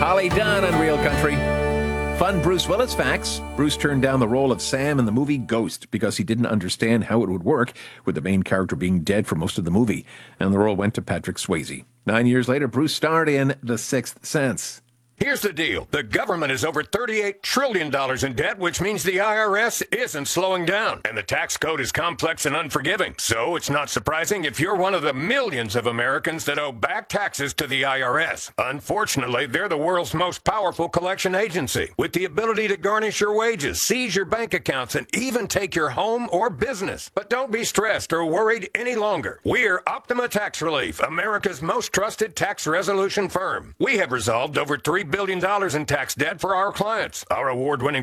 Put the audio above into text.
Holly Dunn on Real Country. Fun Bruce Willis facts. Bruce turned down the role of Sam in the movie Ghost because he didn't understand how it would work with the main character being dead for most of the movie, and the role went to Patrick Swayze. 9 years later, Bruce starred in The Sixth Sense. Here's the deal. The government is over $38 trillion in debt, which means the IRS isn't slowing down. And the tax code is complex and unforgiving. So it's not surprising if you're one of the millions of Americans that owe back taxes to the IRS. Unfortunately, they're the world's most powerful collection agency, with the ability to garnish your wages, seize your bank accounts, and even take your home or business. But don't be stressed or worried any longer. We're Optima Tax Relief, America's most trusted tax resolution firm. We have resolved over $3 billion in tax debt for our clients. Our award-winning